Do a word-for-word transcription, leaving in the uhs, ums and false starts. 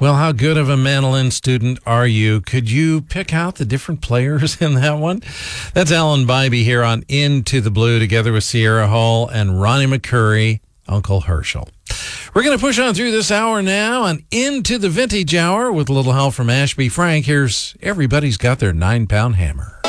Well, how good of a mandolin student are you? Could you pick out the different players in that one? That's Alan Bybee here on Into the Blue, together with Sierra Hall and Ronnie McCurry, Uncle Herschel. We're going to push on through this hour now and into the vintage hour with a little help from Ashby Frank. Here's Everybody's Got Their Nine-Pound Hammer.